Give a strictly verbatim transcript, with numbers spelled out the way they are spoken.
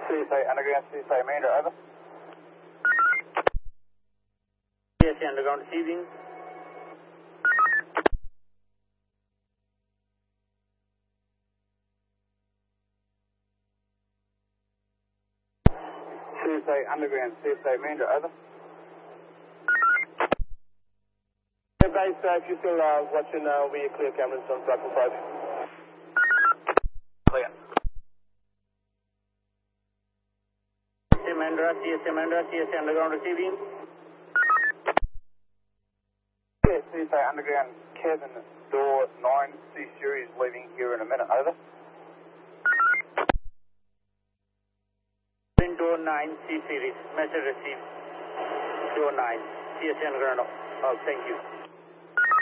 C S A Underground, C S A Amanda, over. C S A Underground receiving. C S A Underground, C S A Amanda, over. Hey, base, uh, if you're still uh, watching, uh, we clear cameras on platform five. Clear. C S A Amanda, C S A Amanda, C S A Underground receiving. Yeah, C S A Underground, Kevin, door nine, C series leaving here in a minute, over. Door nine, C series, message received. Door nine, C S A Underground. Oh, thank you.